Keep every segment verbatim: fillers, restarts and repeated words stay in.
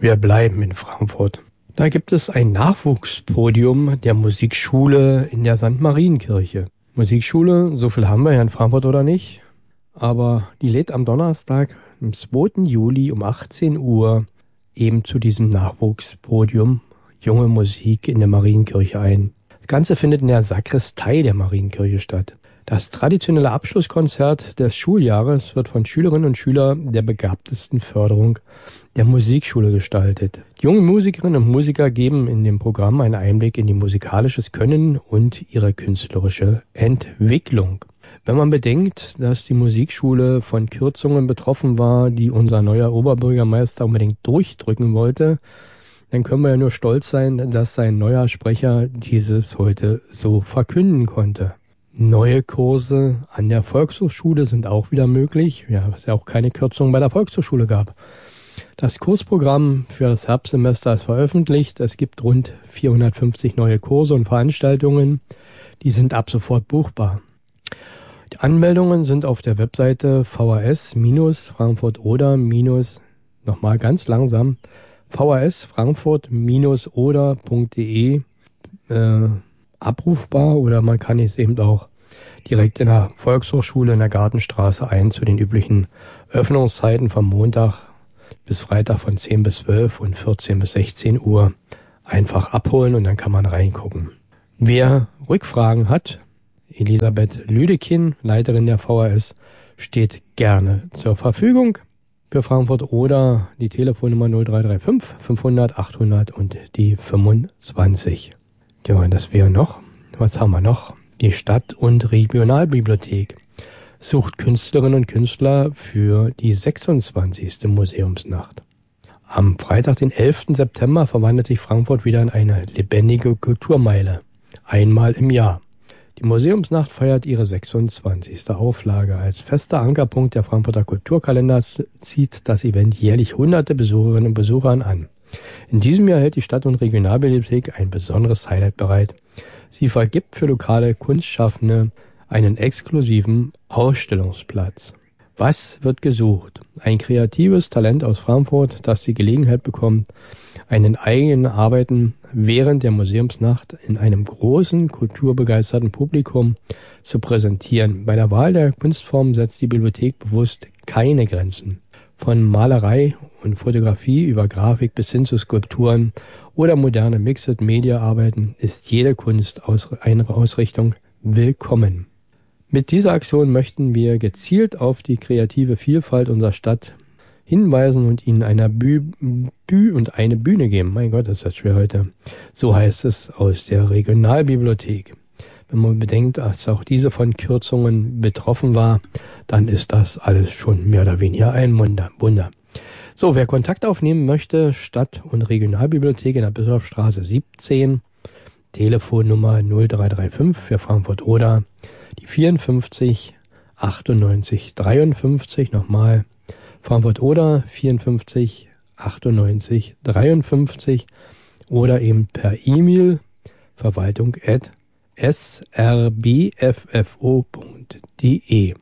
Wir bleiben in Frankfurt. Da gibt es ein Nachwuchspodium der Musikschule in der Sankt Marienkirche. Musikschule, so viel haben wir ja in Frankfurt oder nicht, aber die lädt am Donnerstag, am zweiten Juli um achtzehn Uhr eben zu diesem Nachwuchspodium Junge Musik in der Marienkirche ein. Das Ganze findet in der Sakristei der Marienkirche statt. Das traditionelle Abschlusskonzert des Schuljahres wird von Schülerinnen und Schülern der begabtesten Förderung der Musikschule gestaltet. Die jungen Musikerinnen und Musiker geben in dem Programm einen Einblick in die musikalisches Können und ihre künstlerische Entwicklung. Wenn man bedenkt, dass die Musikschule von Kürzungen betroffen war, die unser neuer Oberbürgermeister unbedingt durchdrücken wollte, dann können wir ja nur stolz sein, dass sein neuer Sprecher dieses heute so verkünden konnte. Neue Kurse an der Volkshochschule sind auch wieder möglich, ja, es ja auch keine Kürzungen bei der Volkshochschule gab. Das Kursprogramm für das Herbstsemester ist veröffentlicht. Es gibt rund vierhundertfünfzig neue Kurse und Veranstaltungen. Die sind ab sofort buchbar. Die Anmeldungen sind auf der Webseite V H S-Frankfurt-Oder- nochmal ganz langsam V H S Frankfurt Oder Punkt de äh, abrufbar, oder man kann es eben auch direkt in der Volkshochschule in der Gartenstraße ein zu den üblichen Öffnungszeiten vom Montag bis Freitag von zehn bis zwölf und vierzehn bis sechzehn Uhr einfach abholen und dann kann man reingucken. Wer Rückfragen hat, Elisabeth Lüdekin, Leiterin der V H S, steht gerne zur Verfügung. Für Frankfurt oder die Telefonnummer null drei drei fünf fünfhundert achthundert und die fünfundzwanzig. Ja, und das wäre noch, was haben wir noch? Die Stadt- und Regionalbibliothek sucht Künstlerinnen und Künstler für die sechsundzwanzigste Museumsnacht. Am Freitag, den elften September, verwandelt sich Frankfurt wieder in eine lebendige Kulturmeile. Einmal im Jahr. Die Museumsnacht feiert ihre sechsundzwanzigste Auflage. Als fester Ankerpunkt der Frankfurter Kulturkalenders zieht das Event jährlich hunderte Besucherinnen und Besuchern an. In diesem Jahr hält die Stadt- und Regionalbibliothek ein besonderes Highlight bereit. Sie vergibt für lokale Kunstschaffende einen exklusiven Ausstellungsplatz. Was wird gesucht? Ein kreatives Talent aus Frankfurt, das die Gelegenheit bekommt, einen eigenen Arbeiten während der Museumsnacht in einem großen, kulturbegeisterten Publikum zu präsentieren. Bei der Wahl der Kunstform setzt die Bibliothek bewusst keine Grenzen. Von Malerei und Fotografie über Grafik bis hin zu Skulpturen oder moderne Mixed-Media-Arbeiten ist jede Kunstausrichtung willkommen. Mit dieser Aktion möchten wir gezielt auf die kreative Vielfalt unserer Stadt hinweisen und ihnen einer Büh, Büh und eine Bühne geben. Mein Gott, ist das schwer heute. So heißt es aus der Regionalbibliothek. Wenn man bedenkt, dass auch diese von Kürzungen betroffen war, dann ist das alles schon mehr oder weniger ein Wunder. Wunder. So, wer Kontakt aufnehmen möchte, Stadt- und Regionalbibliothek in der Bischofsstraße siebzehn, Telefonnummer null drei drei fünf für Frankfurt oder die vierundfünfzig achtundneunzig dreiundfünfzig, nochmal Frankfurt oder vierundfünfzig achtundneunzig dreiundfünfzig oder eben per E-Mail verwaltung at s r b f f o punkt de.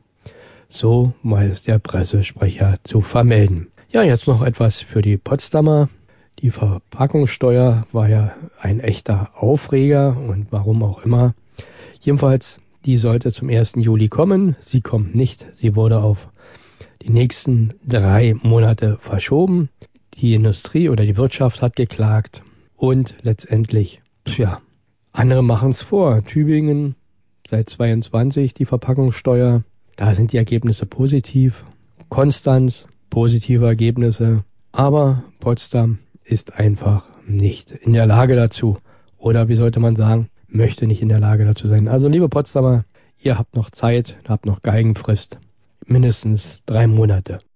So weiß der Pressesprecher zu vermelden. Ja, jetzt noch etwas für die Potsdamer. Die Verpackungssteuer war ja ein echter Aufreger und warum auch immer. Jedenfalls, die sollte zum ersten Juli kommen. Sie kommt nicht. Sie wurde auf die nächsten drei Monate verschoben. Die Industrie oder die Wirtschaft hat geklagt und letztendlich, ja, andere machen es vor. Tübingen seit zweiundzwanzig die Verpackungssteuer. Da sind die Ergebnisse positiv. Konstanz, positive Ergebnisse. Aber Potsdam ist einfach nicht in der Lage dazu. Oder wie sollte man sagen, möchte nicht in der Lage dazu sein. Also liebe Potsdamer, ihr habt noch Zeit, habt noch Geigenfrist. Mindestens drei Monate.